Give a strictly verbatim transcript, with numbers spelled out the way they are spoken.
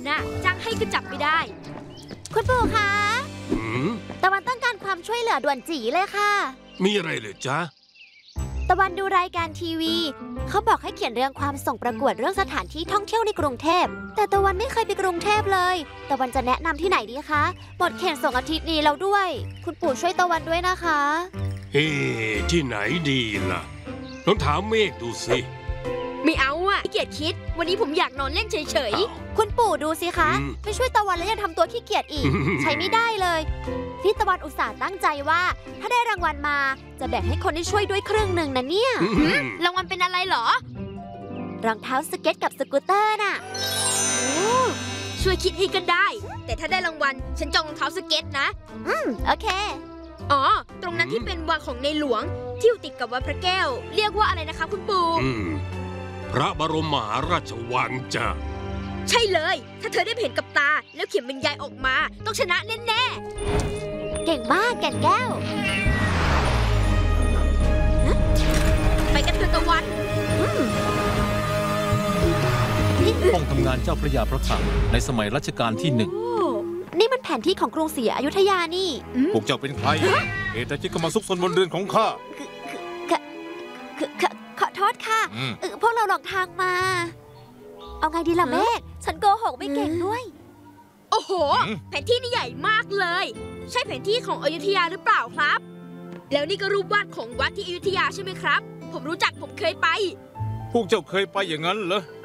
น่ะจ้างให้ก็จับไม่ได้คุณปู่คะหืมตะวันต้องการความช่วยเหลือด่วนจีเลยค่ะมีอะไรเหรอจ๊ะตะวันดูรายการทีวีเขาบอกให้เขียนเรื่องความส่งประกวดเรื่องสถานที่ท่องเที่ยวในกรุงเทพแต่ตะวันไม่เคยไปกรุงเทพเลยตะวันจะแนะนำที่ไหนดีคะหมดเขตส่งอาทิตย์นี้แล้วด้วยคุณปู่ช่วยตะวันด้วยนะคะเฮ้ที่ไหนดีล่ะลองถามเมฆดูสิไม่เอาอ่ะขี้เกียจคิดวันนี้ผมอยากนอนเล่นเฉยๆคุณปู่ดูสิคะไม่ช่วยตะวันแล้วยังทำตัวขี้เกียจอีก ใช้ไม่ได้เลยพี่ตะวันอุตส่าห์ตั้งใจว่าถ้าได้รางวัลมาจะแบ่งให้คนที่ช่วยด้วยครึ่งหนึ่งนะเนี่ยรางวัลเป็นอะไรเหรอรองเท้าสเก็ตกับสกูตเตอร์น่ะช่วยคิดให้กันได้แต่ถ้าได้รางวัลฉันจองรองเท้าสเก็ตนะอืมโอเคอ๋อตรงนั้นที่เป็นวังของในหลวงที่อยู่ติดกับวัดพระแก้วเรียกว่าอะไรนะคะคุณปู่พระบรมมหาราชวังจ้ะใช่เลยถ้าเธอได้เห็นกับตาแล้วเขียนบรรยายออกมาต้องชนะแน่ๆเก่งมากแก่นแก้วไปกันเถอะตะวันห้องทำงานเจ้าพระยาพระคลังในสมัยรัชกาลที่หนึ่งนี่มันแผนที่ของกรุงศรีอยุธยานี่พวกเจ้าเป็นใครเหตุใดจึงเข้ามาซุกซนบนเรือนของข้าขอโทษค่ะพวกเราหลงทางมาเอาไงดีล่ะเมฆฉันโกหกไม่เก่งด้วยโอ้โหแผนที่นี่ใหญ่มากเลยใช่แผนที่ของอยุธยาหรือเปล่าครับแล้วนี่ก็รูปวาดของวัดที่อยุธยาใช่ไหมครับผมรู้จักผมเคยไปพวกเจ้าเคยไปอย่างนั้นเหรอ